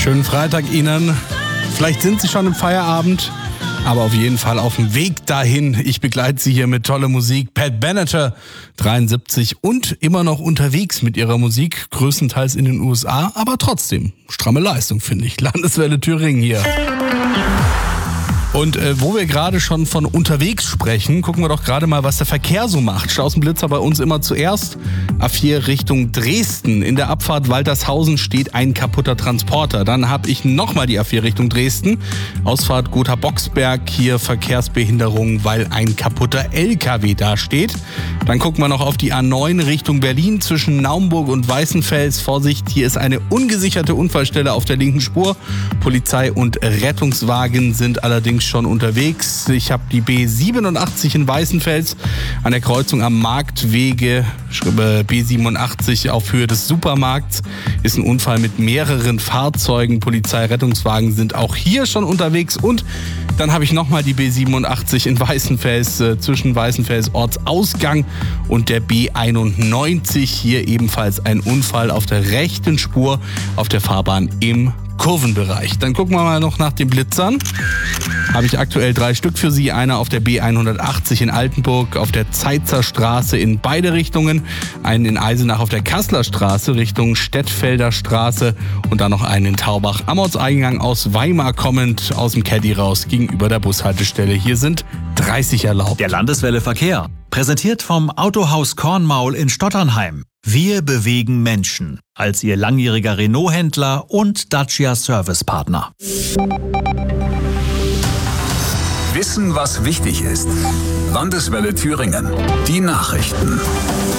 Schönen Freitag Ihnen. Vielleicht sind Sie schon im Feierabend, aber auf jeden Fall auf dem Weg dahin. Ich begleite Sie hier mit toller Musik. Pat Benatar, 73 und immer noch unterwegs mit ihrer Musik, größtenteils in den USA, aber trotzdem stramme Leistung, finde ich. Landeswelle Thüringen hier. Und wo wir gerade schon von unterwegs sprechen, gucken wir doch gerade mal, was der Verkehr so macht. Straßenblitzer bei uns immer zuerst. A4 Richtung Dresden. In der Abfahrt Waltershausen steht ein kaputter Transporter. Dann habe ich nochmal die A4 Richtung Dresden. Ausfahrt Gotha-Boxberg. Hier Verkehrsbehinderung, weil ein kaputter LKW da steht. Dann gucken wir noch auf die A9 Richtung Berlin zwischen Naumburg und Weißenfels. Vorsicht, hier ist eine ungesicherte Unfallstelle auf der linken Spur. Polizei und Rettungswagen sind allerdings schon unterwegs. Ich habe die B87 in Weißenfels an der Kreuzung am Marktwege, B87 auf Höhe des Supermarkts, ist ein Unfall mit mehreren Fahrzeugen. Polizei, Rettungswagen sind auch hier schon unterwegs. Und dann habe ich nochmal die B87 in Weißenfels zwischen Weißenfels Ortsausgang und der B91. Hier ebenfalls ein Unfall auf der rechten Spur auf der Fahrbahn im Kurvenbereich. Dann gucken wir mal noch nach den Blitzern. Habe ich aktuell 3 Stück für Sie. Einer auf der B180 in Altenburg, auf der Zeitzer Straße in beide Richtungen. Einen in Eisenach auf der Kasseler Straße Richtung Stettfelder Straße. Und dann noch einen in Taubach am Ortseingang aus Weimar kommend aus dem Caddy raus gegenüber der Bushaltestelle. Hier sind 30 erlaubt. Der Landeswelle Verkehr. Präsentiert vom Autohaus Kornmaul in Stotternheim. Wir bewegen Menschen. Als Ihr langjähriger Renault-Händler und Dacia-Service-Partner. Wissen, was wichtig ist. Landeswelle Thüringen. Die Nachrichten.